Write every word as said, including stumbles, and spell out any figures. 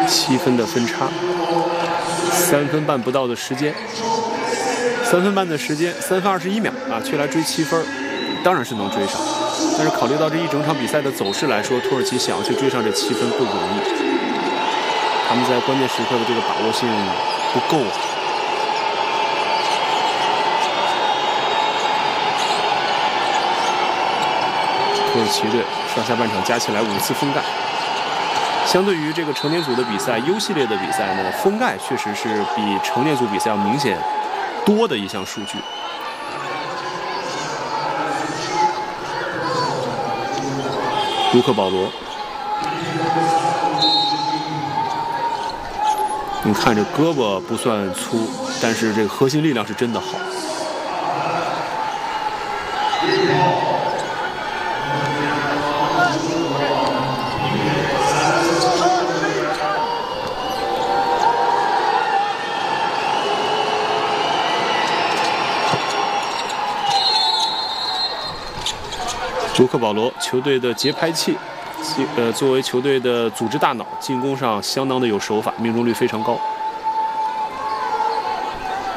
七分的分差，三分半不到的时间，三分半的时间，三分二十一秒啊，却来追七分，当然是能追上。但是考虑到这一整场比赛的走势来说，土耳其想要去追上这七分不容易，他们在关键时刻的这个把握性不够。土耳其队上下半场加起来五次封盖，相对于这个成年组的比赛 U 系列的比赛呢，封盖确实是比成年组比赛要明显多的一项数据。卢克保罗，你看这胳膊不算粗，但是这个核心力量是真的好。卢克保罗，球队的节拍器，呃，作为球队的组织大脑，进攻上相当的有手法，命中率非常高。